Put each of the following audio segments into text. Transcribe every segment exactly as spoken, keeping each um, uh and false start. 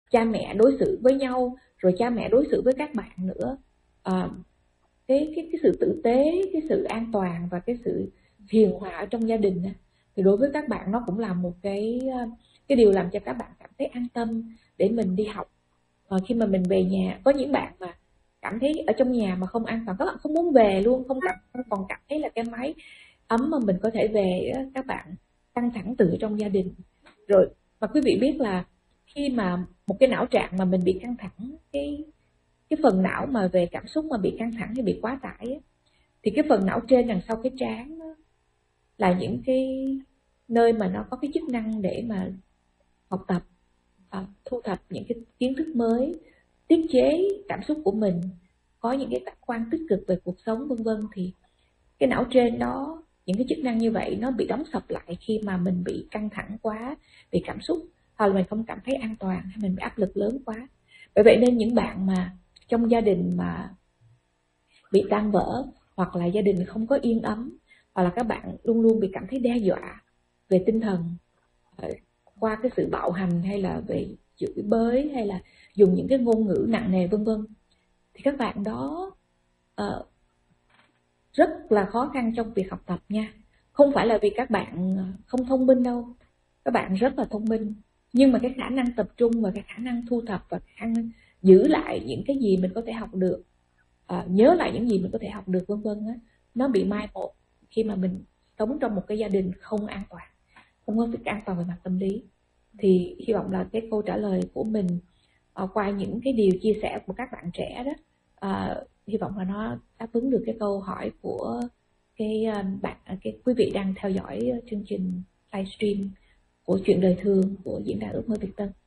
cha mẹ đối xử với nhau, rồi cha mẹ đối xử với các bạn nữa. À, cái cái cái sự tử tế, cái sự an toàn và cái sự hiền hòa ở trong gia đình thì đối với các bạn nó cũng là một cái cái điều làm cho các bạn cảm thấy an tâm để mình đi học. À, khi mà mình về nhà, có những bạn mà cảm thấy ở trong nhà mà không an toàn, các bạn không muốn về luôn, không cảm, không còn cảm thấy là cái máy ấm mà mình có thể về. Các bạn căng thẳng từ trong gia đình rồi. Và quý vị biết là khi mà một cái não trạng mà mình bị căng thẳng, cái cái phần não mà về cảm xúc mà bị căng thẳng hay bị quá tải ấy, thì cái phần não trên đằng sau cái trán đó là những cái nơi mà nó có cái chức năng để mà học tập, à, thu thập những cái kiến thức mới, tiết chế cảm xúc của mình, có những cái giác quan tích cực về cuộc sống vân vân. Thì cái não trên đó, những cái chức năng như vậy nó bị đóng sập lại khi mà mình bị căng thẳng quá, bị cảm xúc, hoặc là mình không cảm thấy an toàn, hay mình bị áp lực lớn quá. Bởi vậy nên những bạn mà trong gia đình mà bị tan vỡ, hoặc là gia đình không có yên ấm, hoặc là các bạn luôn luôn bị cảm thấy đe dọa về tinh thần qua cái sự bạo hành, hay là về chửi bới, hay là dùng những cái ngôn ngữ nặng nề vân vân, thì các bạn đó uh, rất là khó khăn trong việc học tập nha. Không phải là vì các bạn không thông minh đâu, các bạn rất là thông minh, nhưng mà cái khả năng tập trung và cái khả năng thu thập và khả năng giữ lại những cái gì mình có thể học được, à, nhớ lại những gì mình có thể học được vân vân á, nó bị mai một khi mà mình sống trong một cái gia đình không an toàn, không có việc an toàn về mặt tâm lý. Thì hy vọng là cái câu trả lời của mình à, qua những cái điều chia sẻ của các bạn trẻ đó, à, hy vọng là nó đáp ứng được cái câu hỏi của cái bạn, cái quý vị đang theo dõi chương trình livestream của Chuyện Đời Thường của Diễn đàn Ước Mơ Việt Tân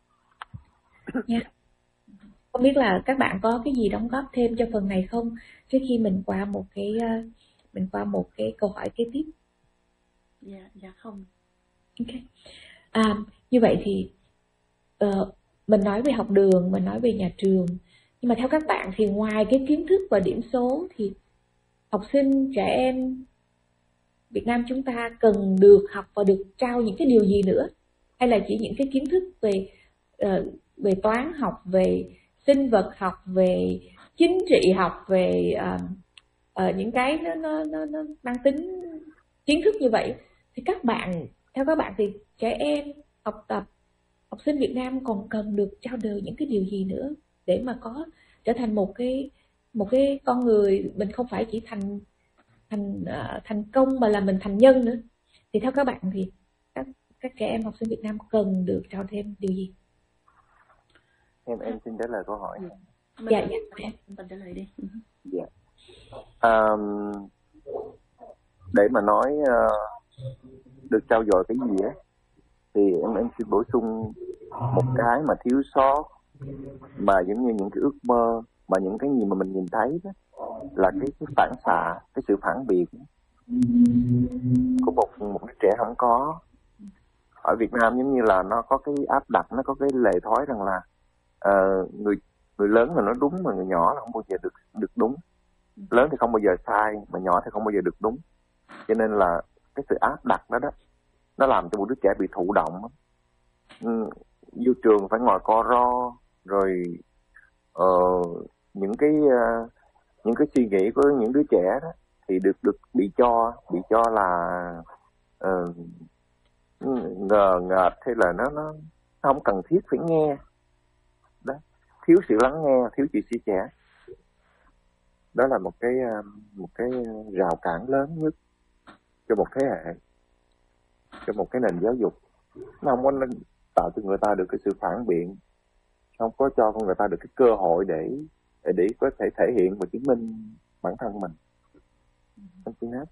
nha. Không biết là các bạn có cái gì đóng góp thêm cho phần này không, trước khi mình qua một cái mình qua một cái câu hỏi kế tiếp. Dạ, dạ không. Ok. À, như vậy thì uh, mình nói về học đường, mình nói về nhà trường, nhưng mà theo các bạn thì ngoài cái kiến thức và điểm số thì học sinh, trẻ em Việt Nam chúng ta cần được học và được trao những cái điều gì nữa? Hay là chỉ những cái kiến thức về uh, về toán học, về sinh vật học, về chính trị học, về uh, uh, những cái nó, nó, nó, nó mang tính kiến thức như vậy? Thì các bạn, theo các bạn thì trẻ em học tập, học sinh Việt Nam còn cần được trao dồi những cái điều gì nữa để mà có trở thành một cái một cái con người, mình không phải chỉ thành thành uh, thành công mà là mình thành nhân nữa. Thì theo các bạn thì các các trẻ em học sinh Việt Nam cần được trao thêm điều gì? Em em xin trả lời câu hỏi. Mình dạ dạ em mình trả lời đi. Dạ. Um, để mà nói uh, được trao dồi cái gì á, thì em em xin bổ sung một cái mà thiếu sót, mà giống như những cái ước mơ, mà những cái gì mà mình nhìn thấy đó, là cái, cái phản xạ, cái sự phản biện của một một đứa trẻ không có. Ở Việt Nam giống như là nó có cái áp đặt, nó có cái lề thói rằng là uh, người người lớn là nó đúng, mà người nhỏ là không bao giờ được được đúng. Lớn thì không bao giờ sai, mà nhỏ thì không bao giờ được đúng. Cho nên là cái sự áp đặt đó đó, nó làm cho một đứa trẻ bị thụ động. Ừ, vô trường phải ngồi co ro, rồi uh, những cái uh, những cái suy nghĩ của những đứa trẻ đó thì được được bị cho bị cho là uh, ngờ ngợt, hay là nó nó không cần thiết phải nghe đó, thiếu sự lắng nghe, thiếu sự chia sẻ. Đó là một cái một cái rào cản lớn nhất cho một thế hệ, cho một cái nền giáo dục. Nó không có tạo cho người ta được cái sự phản biện, không có cho con người ta được cái cơ hội để để, để có thể thể hiện và chứng minh bản thân mình. Anh xin hết.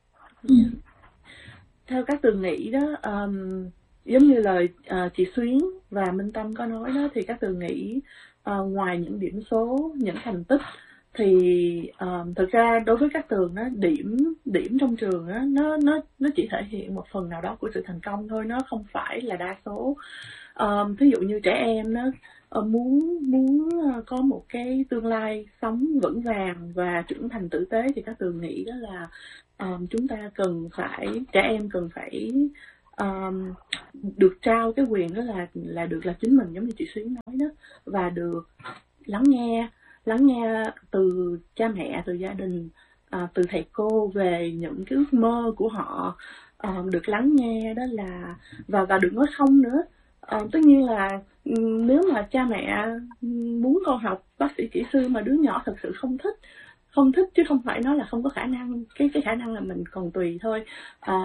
Theo các Tường nghĩ đó, um, giống như lời uh, chị Xuyến và Minh Tâm có nói đó, thì các Tường nghĩ uh, ngoài những điểm số, những thành tích, thì um, thực ra đối với các Tường đó, điểm điểm trong trường đó, nó nó nó chỉ thể hiện một phần nào đó của sự thành công thôi, nó không phải là đa số. Um, ví dụ như trẻ em đó, uh, muốn muốn có một cái tương lai sống vững vàng và trưởng thành tử tế, thì các Tường nghĩ đó là um, chúng ta cần phải, trẻ em cần phải um, được trao cái quyền đó là là được là chính mình, giống như chị Xuyến nói đó, và được lắng nghe lắng nghe từ cha mẹ, từ gia đình, à, từ thầy cô về những cái ước mơ của họ, à, được lắng nghe đó là và và được nói không nữa. À, tất nhiên là nếu mà cha mẹ muốn con học bác sĩ kỹ sư mà đứa nhỏ thật sự không thích không thích chứ không phải nói là không có khả năng, cái cái khả năng là mình còn tùy thôi. À,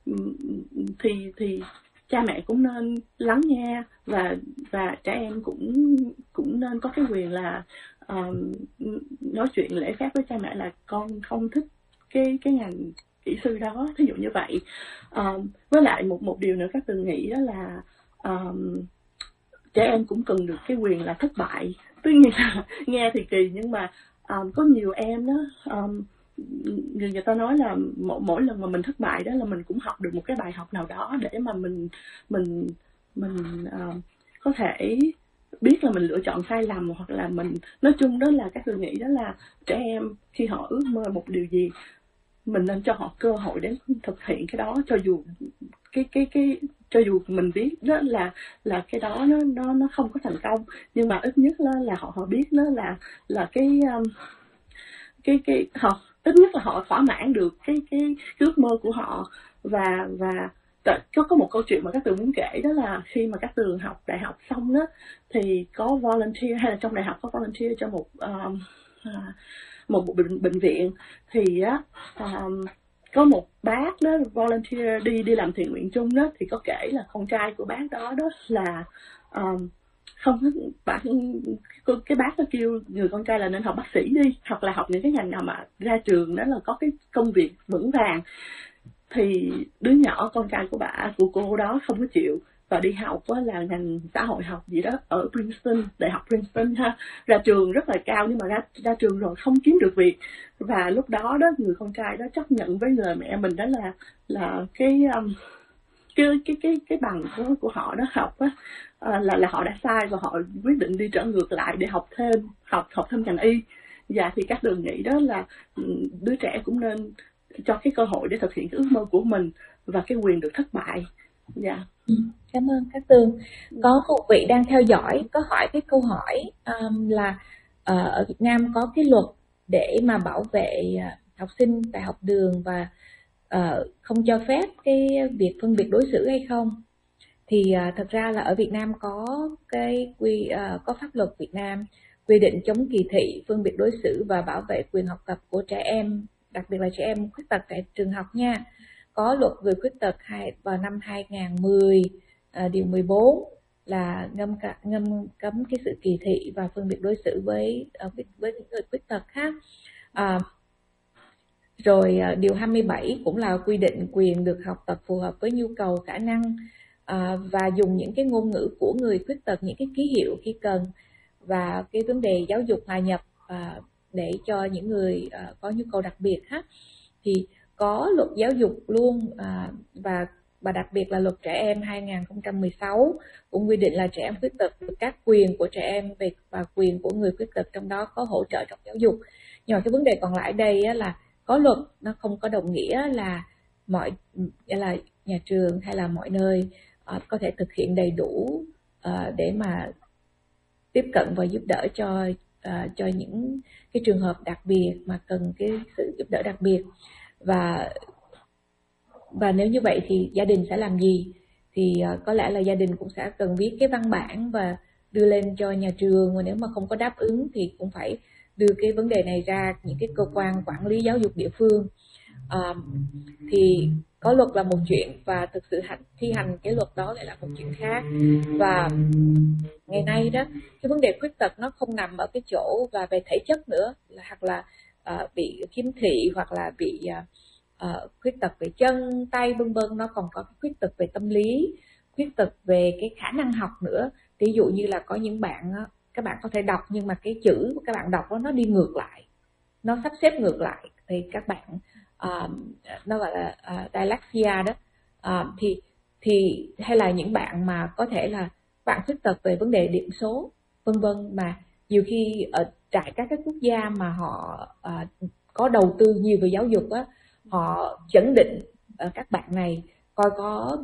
thì thì cha mẹ cũng nên lắng nghe, và và trẻ em cũng cũng nên có cái quyền là uh, nói chuyện lễ phép với cha mẹ là con không thích cái cái ngành kỹ sư đó, thí dụ như vậy. Uh, với lại một một điều nữa các Tường nghĩ đó là uh, trẻ em cũng cần được cái quyền là thất bại. Tất nhiên là nghe thì kỳ, nhưng mà um, có nhiều em đó, um, người người ta nói là mỗi, mỗi lần mà mình thất bại đó là mình cũng học được một cái bài học nào đó để mà mình mình mình uh, có thể biết là mình lựa chọn sai lầm, hoặc là mình nói chung đó là các người nghĩ đó là trẻ em khi họ ước mơ một điều gì mình nên cho họ cơ hội để thực hiện cái đó, cho dù cái cái cái cho dù mình biết đó là là cái đó nó nó nó không có thành công, nhưng mà ít nhất là, là họ họ biết đó là là cái um, cái cái họ ít nhất là họ thỏa mãn được cái cái, cái ước mơ của họ. Và và có có một câu chuyện mà các Tường muốn kể, đó là khi mà các Tường học đại học xong đó thì có volunteer, hay là trong đại học có volunteer cho một um, một bệnh bệnh viện, thì á um, có một bác đó volunteer đi đi làm thiện nguyện chung đó, thì có kể là con trai của bác đó đó là um, không bác cái bác nó kêu người con trai là nên học bác sĩ đi, hoặc là học những cái ngành nào mà ra trường đó là có cái công việc vững vàng. Thì đứa nhỏ con trai của bà của cô đó không có chịu và đi học đó là ngành xã hội học gì đó ở Princeton, đại học Princeton ha. Ra trường rất là cao, nhưng mà ra ra trường rồi không kiếm được việc. Và lúc đó đó người con trai đó chấp nhận với lời mẹ mình đó là là cái um, cái cái cái cái bằng của, của họ đó học á, à, là là họ đã sai và họ quyết định đi trở ngược lại để học thêm học học thêm ngành y. Và thì các Đường nghĩ đó là đứa trẻ cũng nên cho cái cơ hội để thực hiện cái ước mơ của mình và cái quyền được thất bại. Dạ. Ừ, cảm ơn các Tường. Có một vị đang theo dõi có hỏi cái câu hỏi um, là uh, ở Việt Nam có cái luật để mà bảo vệ uh, học sinh tại học đường và uh, không cho phép cái việc phân biệt đối xử hay không? Thì uh, thật ra là ở Việt Nam có cái quy uh, có pháp luật Việt Nam quy định chống kỳ thị, phân biệt đối xử và bảo vệ quyền học tập của trẻ em, đặc biệt là trẻ em khuyết tật tại trường học nha. Có luật người khuyết tật vào năm hai nghìn không trăm mười, à, điều mười bốn là ngâm ngâm cấm cái sự kỳ thị và phân biệt đối xử với với những người khuyết tật khác. À, rồi điều hai mươi bảy cũng là quy định quyền được học tập phù hợp với nhu cầu khả năng, à, và dùng những cái ngôn ngữ của người khuyết tật, những cái ký hiệu khi cần, và cái vấn đề giáo dục hòa nhập à, để cho những người à, có nhu cầu đặc biệt ha. Thì có luật giáo dục luôn, à, và và đặc biệt là luật trẻ em hai nghìn không trăm mười sáu cũng quy định là trẻ em khuyết tật, các quyền của trẻ em về và quyền của người khuyết tật, trong đó có hỗ trợ trong giáo dục. Nhưng mà cái vấn đề còn lại đây á, là có luật nó không có đồng nghĩa là mọi là nhà trường hay là mọi nơi uh, có thể thực hiện đầy đủ uh, để mà tiếp cận và giúp đỡ cho uh, cho những cái trường hợp đặc biệt mà cần cái sự giúp đỡ đặc biệt. Và và nếu như vậy thì gia đình sẽ làm gì? Thì uh, có lẽ là gia đình cũng sẽ cần viết cái văn bản và đưa lên cho nhà trường, và nếu mà không có đáp ứng thì cũng phải đưa cái vấn đề này ra những cái cơ quan quản lý giáo dục địa phương. Uh, thì có luật là một chuyện và thực sự hành, thi hành cái luật đó lại là một chuyện khác. Và ngày nay đó, cái vấn đề khuyết tật nó không nằm ở cái chỗ và về thể chất nữa, là hoặc là uh, bị khiếm thị, hoặc là bị uh, uh, khuyết tật về chân tay vân vân. Nó còn có cái khuyết tật về tâm lý, khuyết tật về cái khả năng học nữa. Ví dụ như là có những bạn uh, các bạn có thể đọc nhưng mà cái chữ của các bạn đọc đó, nó đi ngược lại, nó sắp xếp ngược lại, thì các bạn uh, nó gọi là uh, dyslexia đó. Uh, thì thì hay là những bạn mà có thể là bạn khuyết tật về vấn đề điểm số vân vân, mà nhiều khi ở tại các cái quốc gia mà họ uh, có đầu tư nhiều về giáo dục á, họ chẩn định uh, các bạn này coi có về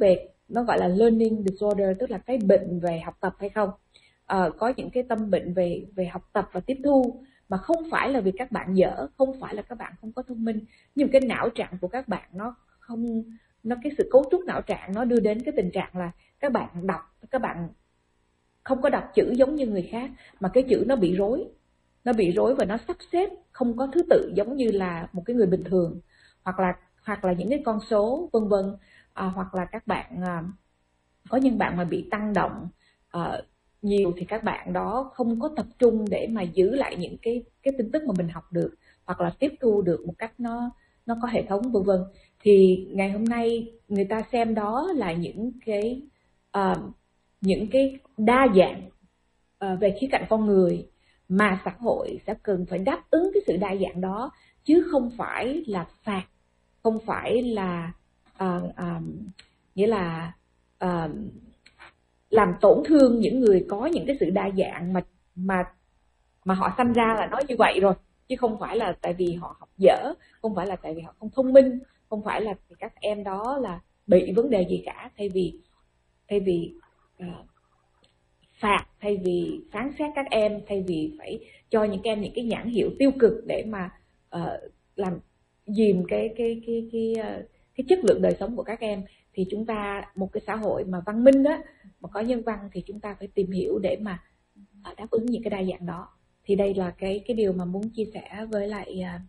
nó gọi là learning disorder, tức là cái bệnh về học tập hay không. Uh, có những cái tâm bệnh về về học tập và tiếp thu mà không phải là vì các bạn dở, không phải là các bạn không có thông minh, nhưng cái não trạng của các bạn nó không, nó cái sự cấu trúc não trạng nó đưa đến cái tình trạng là các bạn đọc, các bạn không có đọc chữ giống như người khác, mà cái chữ nó bị rối, nó bị rối và nó sắp xếp không có thứ tự giống như là một cái người bình thường, hoặc là hoặc là những cái con số vân vân, à, hoặc là các bạn à, có những bạn mà bị tăng động à, nhiều thì các bạn đó không có tập trung để mà giữ lại những cái cái tin tức mà mình học được, hoặc là tiếp thu được một cách nó nó có hệ thống vân vân. Thì ngày hôm nay người ta xem đó là những cái uh, những cái đa dạng uh, về khía cạnh con người mà xã hội sẽ cần phải đáp ứng cái sự đa dạng đó, chứ không phải là phạt, không phải là uh, uh, nghĩa là uh, làm tổn thương những người có những cái sự đa dạng mà mà mà họ sanh ra là nói như vậy rồi, chứ không phải là tại vì họ học dở, không phải là tại vì họ không thông minh, không phải là vì các em đó là bị vấn đề gì cả. Thay vì thay vì uh, phạt, thay vì phán xét các em, thay vì phải cho những em những cái nhãn hiệu tiêu cực để mà uh, làm dìm cái cái cái cái cái, cái chất lượng đời sống của các em, thì chúng ta, một cái xã hội mà văn minh đó, mà có nhân văn, thì chúng ta phải tìm hiểu để mà uh, đáp ứng những cái đa dạng đó. Thì đây là cái cái điều mà muốn chia sẻ với lại uh,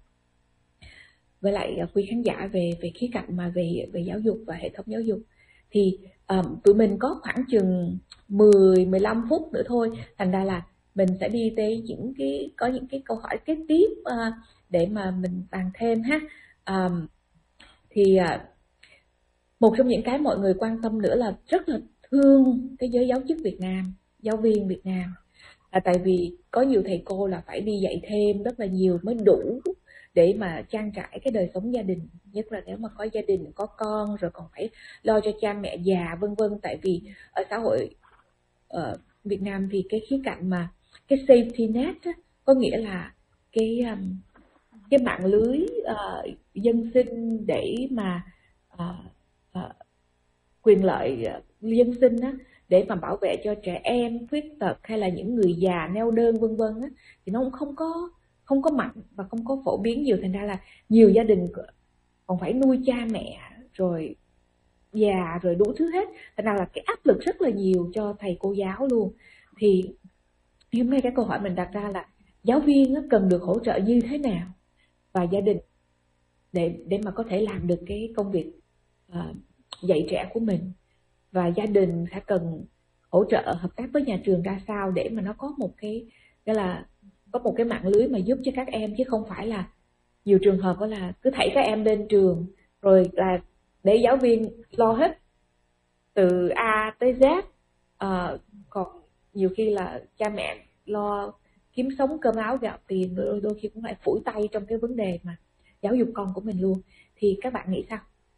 với lại uh, quý khán giả về về khía cạnh mà về về giáo dục và hệ thống giáo dục. Thì um, tụi mình có khoảng chừng mười mười lăm phút nữa thôi, thành ra là mình sẽ đi tới những cái có những cái câu hỏi kế tiếp uh, để mà mình bàn thêm ha. Um, thì uh, một trong những cái mọi người quan tâm nữa là rất là thương cái giới giáo chức Việt Nam, giáo viên Việt Nam, là tại vì có nhiều thầy cô là phải đi dạy thêm rất là nhiều mới đủ để mà trang trải cái đời sống gia đình, nhất là nếu mà có gia đình có con, rồi còn phải lo cho cha mẹ già vân vân. Tại vì ở xã hội ở Việt Nam thì cái khía cạnh mà cái safety net á, có nghĩa là cái um, cái mạng lưới uh, dân sinh để mà uh, uh, quyền lợi uh, dân sinh á, để mà bảo vệ cho trẻ em khuyết tật hay là những người già neo đơn vân vân á, thì nó cũng không có không có mạnh và không có phổ biến nhiều. Thành ra là nhiều gia đình còn phải nuôi cha mẹ rồi già rồi đủ thứ hết, thành ra là cái áp lực rất là nhiều cho thầy cô giáo luôn. Thì hôm nay cái câu hỏi mình đặt ra là giáo viên cần được hỗ trợ như thế nào, và gia đình để để mà có thể làm được cái công việc uh, dạy trẻ của mình, và gia đình sẽ cần hỗ trợ hợp tác với nhà trường ra sao để mà nó có một cái cái là có một cái mạng lưới mà giúp cho các em, chứ không phải là nhiều trường hợp đó là cứ thảy các em lên trường rồi là để giáo viên lo hết từ A tới Z, à, còn nhiều khi là cha mẹ lo kiếm sống cơm áo gạo tiền, đôi, đôi khi cũng lại phủi tay trong cái vấn đề mà giáo dục con của mình luôn. Thì các bạn nghĩ sao?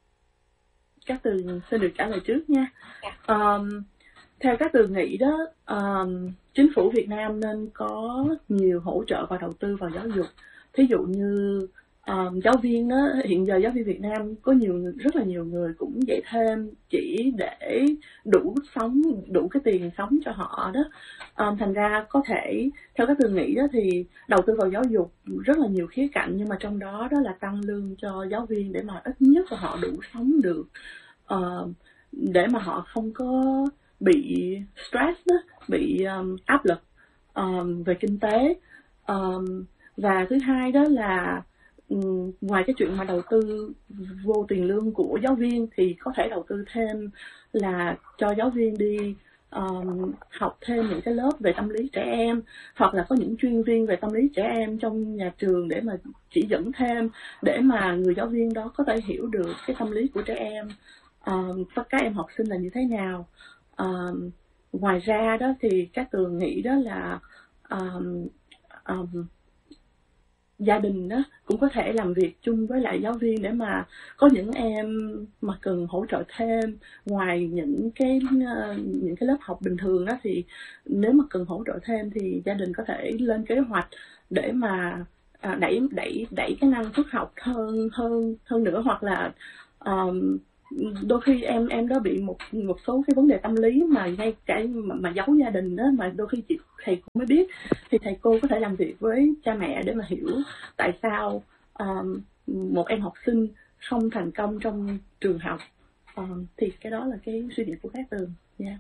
Các Tường xin được trả lời trước nha. Yeah. Um, theo các Tường nghĩ đó, um, chính phủ Việt Nam nên có nhiều hỗ trợ và đầu tư vào giáo dục. Thí dụ như um, giáo viên đó, hiện giờ giáo viên Việt Nam có nhiều rất là nhiều người cũng dạy thêm chỉ để đủ sống, đủ cái tiền sống cho họ đó. Um, thành ra có thể theo các Tường nghĩ đó thì đầu tư vào giáo dục rất là nhiều khía cạnh, nhưng mà trong đó đó là tăng lương cho giáo viên để mà ít nhất là họ đủ sống được, uh, để mà họ không có bị stress đó, bị um, áp lực um, về kinh tế. Um, và thứ hai đó là um, ngoài cái chuyện mà đầu tư vô tiền lương của giáo viên thì có thể đầu tư thêm là cho giáo viên đi um, học thêm những cái lớp về tâm lý trẻ em, hoặc là có những chuyên viên về tâm lý trẻ em trong nhà trường để mà chỉ dẫn thêm, để mà người giáo viên đó có thể hiểu được cái tâm lý của trẻ em, um, các em học sinh là như thế nào. Um, ngoài ra đó thì các Tường nghĩ đó là um, um, gia đình đó cũng có thể làm việc chung với lại giáo viên để mà có những em mà cần hỗ trợ thêm ngoài những cái uh, những cái lớp học bình thường đó, thì nếu mà cần hỗ trợ thêm thì gia đình có thể lên kế hoạch để mà uh, đẩy đẩy đẩy cái năng suất học hơn hơn hơn nữa, hoặc là um, đôi khi em em đó bị một một số cái vấn đề tâm lý mà ngay cả mà, mà giấu gia đình đó, mà đôi khi chị thầy cô mới biết, thì thầy cô có thể làm việc với cha mẹ để mà hiểu tại sao um, một em học sinh không thành công trong trường học. Um, thì cái đó là cái suy nghĩ của Cát Tường. Yeah.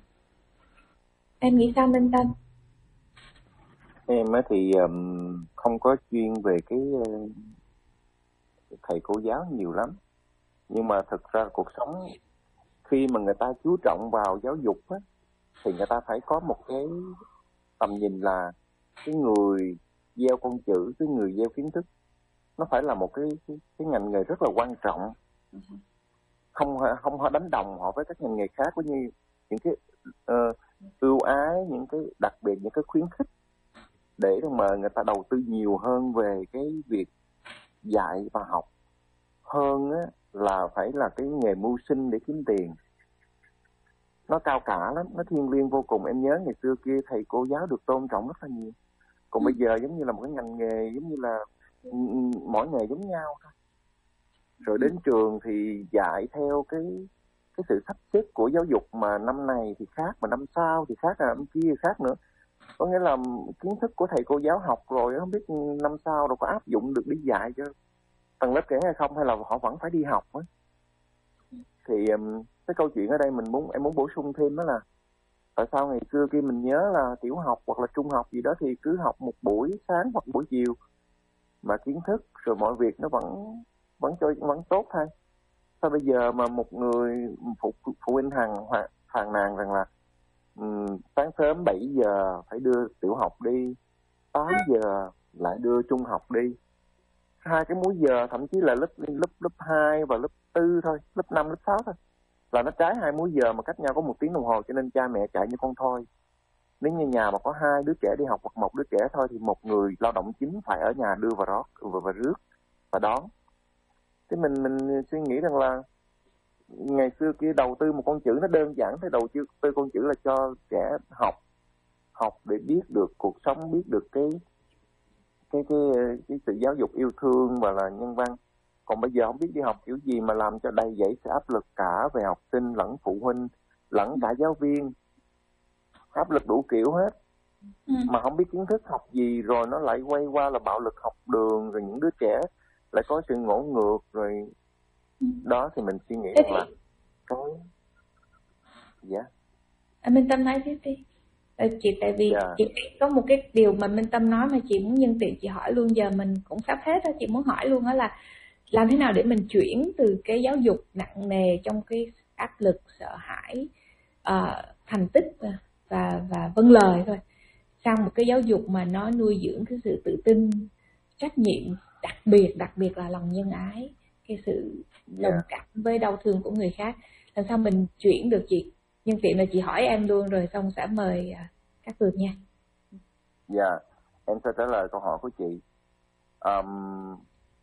Em nghĩ sao Minh Tâm? Em á thì um, không có chuyên về cái uh, thầy cô giáo nhiều lắm, nhưng mà thực ra cuộc sống khi mà người ta chú trọng vào giáo dục á, thì người ta phải có một cái tầm nhìn là cái người gieo con chữ, cái người gieo kiến thức, nó phải là một cái cái, cái ngành nghề rất là quan trọng, không không đánh đồng họ với các ngành nghề khác, với như những cái uh, ưu ái, những cái đặc biệt, những cái khuyến khích để mà người ta đầu tư nhiều hơn về cái việc dạy và học hơn á, là phải là cái nghề mưu sinh để kiếm tiền. Nó cao cả lắm, nó thiêng liêng vô cùng. Em nhớ ngày xưa kia thầy cô giáo được tôn trọng rất là nhiều, còn ừ. bây giờ giống như là một cái ngành nghề, giống như là mỗi nghề giống nhau thôi. Rồi đến trường thì dạy theo cái cái sự sắp xếp của giáo dục, mà năm này thì khác, mà năm sau thì khác, là năm kia thì khác nữa. Có nghĩa là kiến thức của thầy cô giáo học rồi không biết năm sau đâu có áp dụng được đi dạy cho tầng lớp trẻ hay không, hay là họ vẫn phải đi học ấy. Thì um, cái câu chuyện ở đây mình muốn em muốn bổ sung thêm đó là tại sao ngày xưa kia mình nhớ là tiểu học hoặc là trung học gì đó thì cứ học một buổi sáng hoặc buổi chiều mà kiến thức rồi mọi việc nó vẫn vẫn cho vẫn tốt thôi. Sao bây giờ mà một người phụ phụ huynh hàng phàn nàn rằng là um, sáng sớm bảy giờ phải đưa tiểu học đi, tám giờ lại đưa trung học đi, hai cái múi giờ, thậm chí là lớp lớp lớp hai và lớp tư thôi, lớp năm, lớp sáu thôi, là nó trái hai múi giờ mà cách nhau có một tiếng đồng hồ, cho nên cha mẹ chạy như con thoi. Nếu như nhà mà có hai đứa trẻ đi học hoặc một đứa trẻ thôi thì một người lao động chính phải ở nhà đưa vào rót và, và rước và đón. Thế mình mình suy nghĩ rằng là ngày xưa kia đầu tư một con chữ nó đơn giản, thế đầu tư con chữ là cho trẻ học học để biết được cuộc sống, biết được cái cái cái cái sự giáo dục yêu thương và là nhân văn. Còn bây giờ không biết đi học kiểu gì mà làm cho đầy dẫy sự áp lực cả về học sinh lẫn phụ huynh lẫn cả giáo viên, áp lực đủ kiểu hết, ừ. mà không biết kiến thức học gì, rồi nó lại quay qua là bạo lực học đường, rồi những đứa trẻ lại có sự ngỗ ngược rồi, ừ. đó thì mình suy nghĩ rằng là cái dạ yeah. Anh Minh Tâm nói tiếp đi. Chị tại vì yeah. chị có một cái điều mà Minh Tâm nói mà chị muốn nhân tiện chị hỏi luôn, giờ mình cũng sắp hết đó, chị muốn hỏi luôn đó là làm thế nào để mình chuyển từ cái giáo dục nặng nề trong cái áp lực, sợ hãi, uh, thành tích và và vâng lời thôi, sang một cái giáo dục mà nó nuôi dưỡng cái sự tự tin, trách nhiệm, đặc biệt đặc biệt là lòng nhân ái, cái sự đồng cảm với đau thương của người khác. Làm sao mình chuyển được chị? Nhân tiện là chị hỏi em luôn rồi xong sẽ mời các Tường nha. Dạ, yeah, em sẽ trả lời câu hỏi của chị. Um,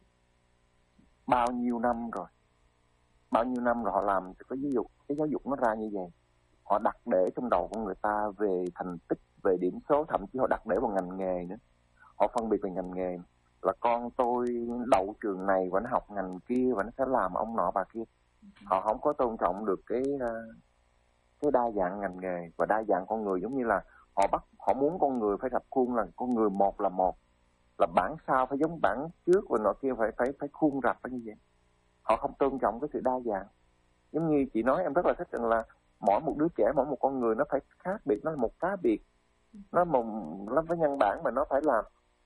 bao nhiêu năm rồi, bao nhiêu năm rồi họ làm cái giáo dục, cái giáo dục nó ra như vậy. Họ đặt để trong đầu của người ta về thành tích, về điểm số, thậm chí họ đặt để vào ngành nghề nữa. Họ phân biệt về ngành nghề là con tôi đậu trường này và nó học ngành kia và nó sẽ làm ông nọ bà kia. Họ không có tôn trọng được cái cái đa dạng ngành nghề và đa dạng con người, giống như là họ bắt họ muốn con người phải rập khuôn là con người một là một, là bản sao phải giống bản trước và nọ kia phải phải phải khuôn rập như vậy. Họ không tôn trọng cái sự đa dạng. Giống như chị nói, em rất là thích rằng là mỗi một đứa trẻ, mỗi một con người nó phải khác biệt, nó là một cá biệt, nó một nó với nhân bản mà nó phải là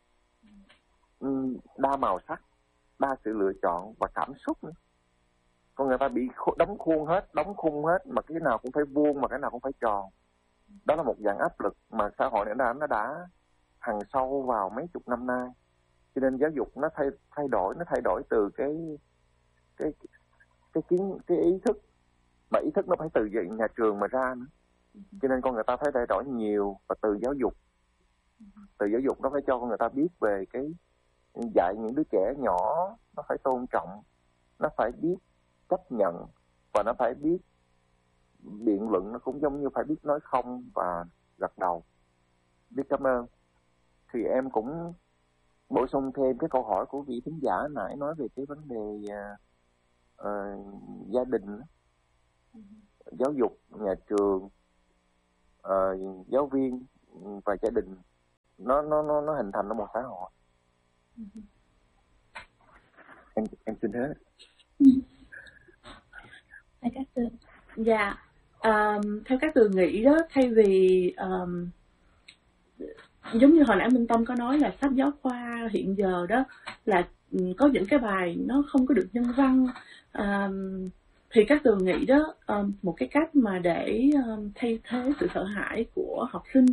đa màu sắc, đa sự lựa chọn và cảm xúc nữa. Con người ta bị đóng khuôn hết, đóng khung hết, mà cái nào cũng phải vuông mà cái nào cũng phải tròn. Đó là một dạng áp lực mà xã hội này đã nó đã hằn sâu vào mấy chục năm nay. Cho nên giáo dục nó thay thay đổi, nó thay đổi từ cái cái cái kiến cái ý thức, mà ý thức nó phải từ nhà trường mà ra nữa. Cho nên con người ta phải thay đổi nhiều, và từ giáo dục, từ giáo dục nó phải cho con người ta biết về cái dạy những đứa trẻ nhỏ, nó phải tôn trọng, nó phải biết chấp nhận, và nó phải biết biện luận, nó cũng giống như phải biết nói không và gật đầu, biết cảm ơn. Thì em cũng bổ sung thêm cái câu hỏi của vị thính giả nãy nói về cái vấn đề uh, uh, gia đình. giáo dục, nhà trường, uh, giáo viên và gia đình, nó nó nó nó hình thành ra một xã hội. em em xin hết. Hai các tư. Dạ, um, theo các từ nghĩ đó, thay vì um, giống như hồi nãy Minh Tâm có nói là sách giáo khoa hiện giờ đó là có những cái bài nó không có được nhân văn, um, thì các từ nghĩ đó um, một cái cách mà để um, thay thế sự sợ hãi của học sinh,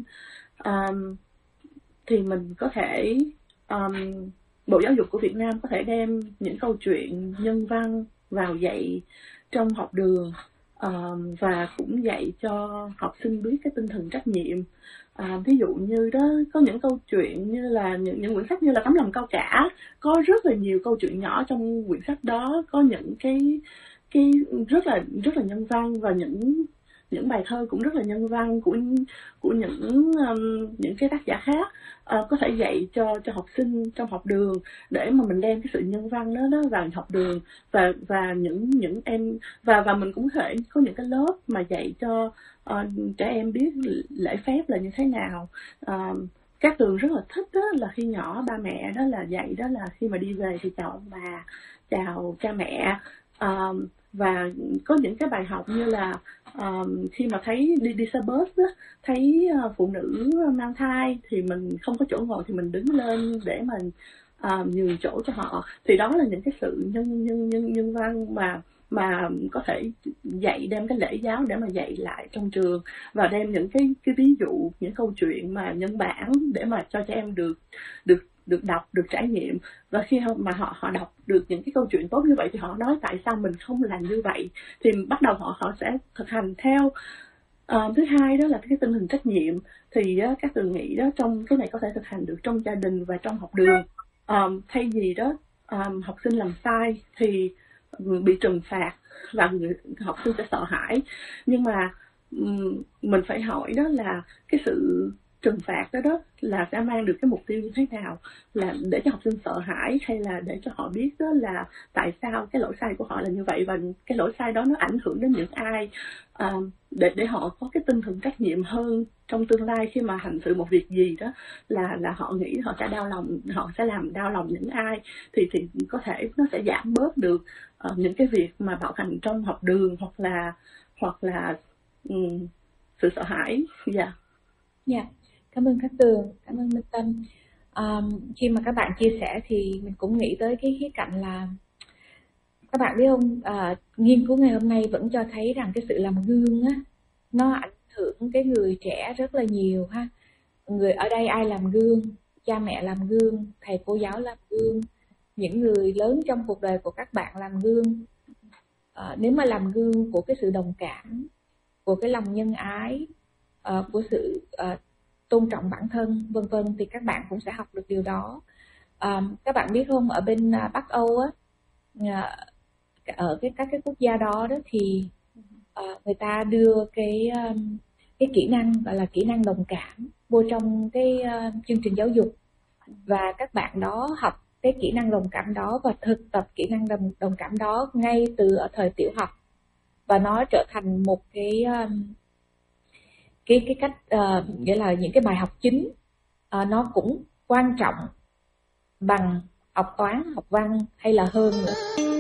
um, thì mình có thể um, Bộ Giáo dục của Việt Nam có thể đem những câu chuyện nhân văn vào dạy trong học đường, um, và cũng dạy cho học sinh biết cái tinh thần trách nhiệm. À, ví dụ như đó có những câu chuyện như là những những quyển sách như là Tấm Lòng Cao Cả, có rất là nhiều câu chuyện nhỏ trong quyển sách đó, có những cái cái rất là rất là nhân văn, và những những bài thơ cũng rất là nhân văn của của những um, những cái tác giả khác, uh, có thể dạy cho cho học sinh trong học đường, để mà mình đem cái sự nhân văn đó, đó vào học đường, và và những những em và và mình cũng có thể có những cái lớp mà dạy cho uh, trẻ em biết lễ phép là như thế nào. Uh, các Tường rất là thích đó là khi nhỏ ba mẹ đó là dạy đó là khi mà đi về thì chào ông bà, chào cha mẹ. Uh, và có những cái bài học như là um, khi mà thấy đi đi xe bus đó, thấy uh, phụ nữ mang thai thì mình không có chỗ ngồi thì mình đứng lên để mà uh, nhường chỗ cho họ, thì đó là những cái sự nhân nhân nhân nhân văn mà mà có thể dạy, đem cái lễ giáo để mà dạy lại trong trường, và đem những cái cái ví dụ, những câu chuyện mà nhân bản để mà cho trẻ em được được được đọc, được trải nghiệm. Và khi mà họ họ đọc được những cái câu chuyện tốt như vậy thì họ nói tại sao mình không làm như vậy, thì bắt đầu họ họ sẽ thực hành theo. Uh, thứ hai đó là cái tinh thần trách nhiệm, thì uh, các Tường nghĩ đó trong cái này có thể thực hành được trong gia đình và trong học đường. Um, thay vì đó um, học sinh làm sai thì bị trừng phạt và người, học sinh sẽ sợ hãi, nhưng mà um, mình phải hỏi đó là cái sự trừng phạt đó đó là sẽ mang được cái mục tiêu như thế nào, là để cho học sinh sợ hãi hay là để cho họ biết đó là tại sao cái lỗi sai của họ là như vậy, và cái lỗi sai đó nó ảnh hưởng đến những ai, à, để để họ có cái tinh thần trách nhiệm hơn trong tương lai khi mà hành xử một việc gì đó, là là họ nghĩ họ sẽ đau lòng, họ sẽ làm đau lòng những ai, thì thì có thể nó sẽ giảm bớt được uh, những cái việc mà bạo hành trong học đường, hoặc là hoặc là um, sự sợ hãi. Dạ. Yeah. Dạ. Yeah. Cảm ơn các Tường, cảm ơn Minh Tâm. Um, khi mà các bạn chia sẻ thì mình cũng nghĩ tới cái khía cạnh là các bạn biết không, uh, nghiên cứu ngày hôm nay vẫn cho thấy rằng cái sự làm gương á, nó ảnh hưởng cái người trẻ rất là nhiều ha. Người ở đây ai làm gương? Cha mẹ làm gương, thầy cô giáo làm gương, những người lớn trong cuộc đời của các bạn làm gương. Uh, nếu mà làm gương của cái sự đồng cảm, của cái lòng nhân ái, uh, của sự uh, tôn trọng bản thân, vân vân, thì các bạn cũng sẽ học được điều đó. À, các bạn biết không, ở bên uh, Bắc Âu á, uh, ở cái các cái quốc gia đó đó thì uh, người ta đưa cái um, cái kỹ năng gọi là kỹ năng đồng cảm vô trong cái uh, chương trình giáo dục, và các bạn đó học cái kỹ năng đồng cảm đó và thực tập kỹ năng đồng đồng cảm đó ngay từ ở thời tiểu học, và nó trở thành một cái um, cái cái cách uh, nghĩa là những cái bài học chính, uh, nó cũng quan trọng bằng học toán, học văn hay là hơn nữa.